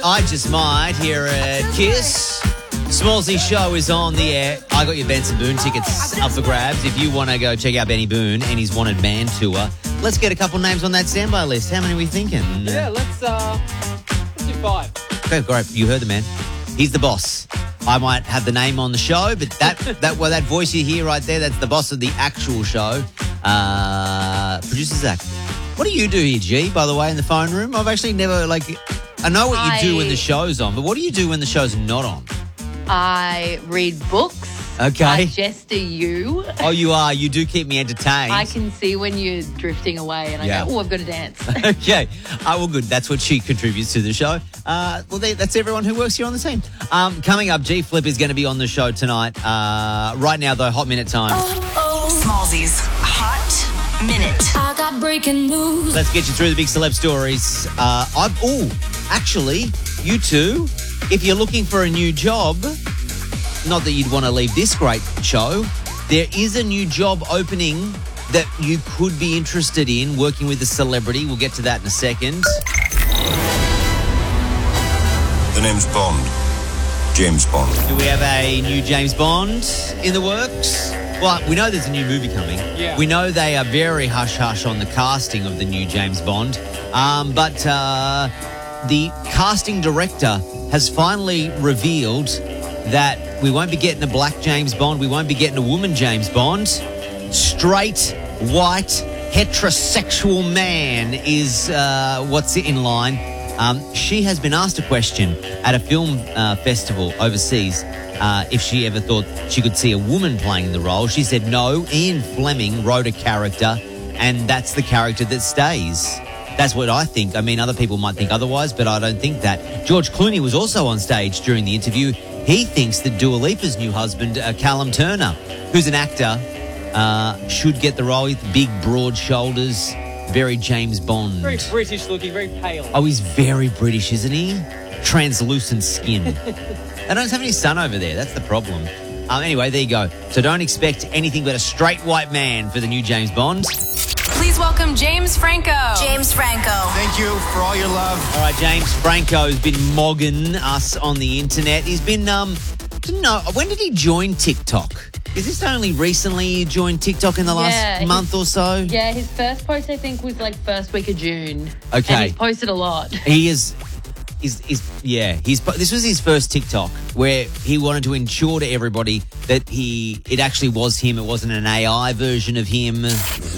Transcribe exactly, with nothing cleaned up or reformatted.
I Just Might here at Kiss. Smallsy show is on the air. I got your Benson Boone tickets up for grabs. If you want to go check out Benny Boone and his Wanted Man tour, let's get a couple names on that standby list. How many are we thinking? Yeah, let's, uh, let's do five. Okay, great. You heard the man. He's the boss. I might have the name on the show, but that that well, that voice you hear right there, that's the boss of the actual show. Uh, producer Zach. What do you do here, G, by the way, in the phone room? I've actually never, like, I know what I, you do when the show's on, but what do you do when the show's not on? I read books. Okay. I jester you. Oh, you are. You do keep me entertained. I can see when you're drifting away and I Yeah. go, oh, I've got to dance. Okay. Uh, well, good. That's what she contributes to the show. Uh, well, they, that's everyone who works here on the team. Um, coming up, G Flip is going to be on the show tonight. Uh, right now, though, hot minute time. Smallsy's Hot Minute. I got breaking news. Let's get you through the big celeb stories. Uh, I've, oh, actually, you two, if you're looking for a new job, not that you'd want to leave this great show, there is a new job opening that you could be interested in, working with a celebrity. We'll get to that in a second. The name's Bond. James Bond. Do we have a new James Bond in the works? Well, we know there's a new movie coming. Yeah. We know they are very hush-hush on the casting of the new James Bond. Um, but uh, the casting director has finally revealed that we won't be getting a black James Bond. We won't be getting a woman James Bond. Straight, white, heterosexual man is uh, what's in line. Um, she has been asked a question at a film uh, festival overseas uh, if she ever thought she could see a woman playing the role. She said no. Ian Fleming wrote a character, and that's the character that stays. That's what I think. I mean, other people might think otherwise, but I don't think that. George Clooney was also on stage during the interview. He thinks that Dua Lipa's new husband, uh, Callum Turner, who's an actor, uh, should get the role with big, broad shoulders, very James Bond. Very British looking, very pale. Oh, he's very British, isn't he? Translucent skin. They don't have any sun over there. That's the problem. Um, anyway, there you go. So don't expect anything but a straight white man for the new James Bond. Please welcome James Franco. James Franco. Thank you for all your love. All right, James Franco's been mogging us on the internet. He's been, um, didn't know, when did he join TikTok? Is this only recently he joined TikTok in the last Yeah, month his- or so? Yeah, his first post, I think, was like first week of June. Okay. And he's posted a lot. He is, is, is yeah. He's this was his first TikTok where he wanted to ensure to everybody that he it actually was him. It wasn't an A I version of him.